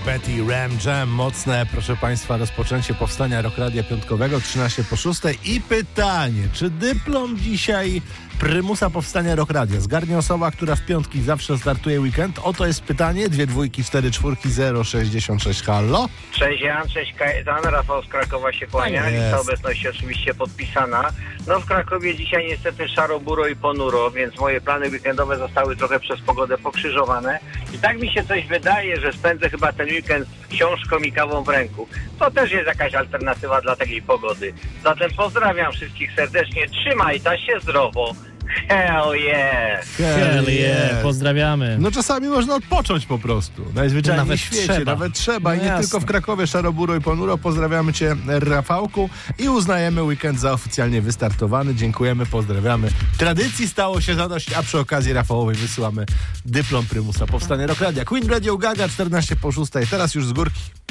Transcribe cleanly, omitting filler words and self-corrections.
Betty Ram Jam. Mocne, proszę Państwa, rozpoczęcie powstania Rock Radia Piątkowego, 13 po 6. I pytanie, czy dyplom dzisiaj prymusa powstania Rock Radia zgarnie osoba, która w piątki zawsze startuje weekend? Oto jest pytanie. 2 dwójki, 4 czwórki, 066. Halo? Cześć Jan, cześć Kajetan, Rafał z Krakowa się kłania, lista obecności oczywiście podpisana. No w Krakowie dzisiaj niestety szaro, buro i ponuro, więc moje plany weekendowe zostały trochę przez pogodę pokrzyżowane. I tak mi się coś wydaje, że spędzę chyba ten weekend z książką i kawą w ręku. To też jest jakaś alternatywa dla takiej pogody. Zatem pozdrawiam wszystkich serdecznie, trzymaj ta się zdrowo. Hell yeah! Hell yeah! Pozdrawiamy. No czasami można odpocząć po prostu. Najzwyczajniej Nawet w świecie. trzeba. Nawet trzeba. No I nie jasne. tylko w Krakowie, szaro, buro i ponuro. Pozdrawiamy Cię, Rafałku. I uznajemy weekend za oficjalnie wystartowany. Dziękujemy, pozdrawiamy. Tradycji stało się zadość, a przy okazji Rafałowej wysyłamy dyplom prymusa powstania Rock Radia. Queen Radio Gaga, 14 po 6. Teraz już z górki.